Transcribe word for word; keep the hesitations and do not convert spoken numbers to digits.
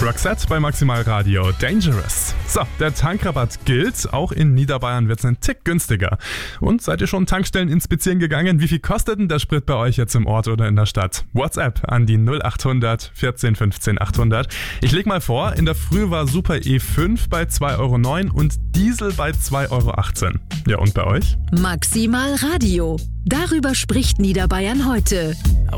Roxette bei Maximal Radio. Dangerous. So, der Tankrabatt gilt. Auch in Niederbayern wird es einen Tick günstiger. Und seid ihr schon Tankstellen inspizieren gegangen? Wie viel kostet denn der Sprit bei euch jetzt im Ort oder in der Stadt? WhatsApp an die null acht hundert vierzehn fünfzehn achthundert. Ich leg mal vor, in der Früh war Super E fünf bei zwei Euro neun und Diesel bei zwei Euro achtzehn. Ja, und bei euch? Maximal Radio. Darüber spricht Niederbayern heute.